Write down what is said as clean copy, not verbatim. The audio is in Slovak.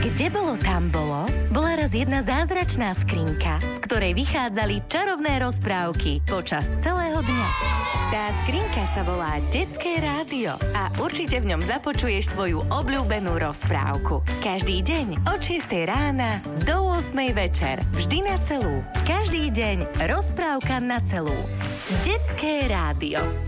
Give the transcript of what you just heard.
Kde bolo, tam bolo? Bola raz jedna zázračná skrinka, z ktorej vychádzali čarovné rozprávky počas celého dňa. Tá skrinka sa volá Detské rádio a určite v ňom započuješ svoju obľúbenú rozprávku. Každý deň od 6 rána do 8 večer. Vždy na celú. Každý deň rozprávka na celú. Detské rádio.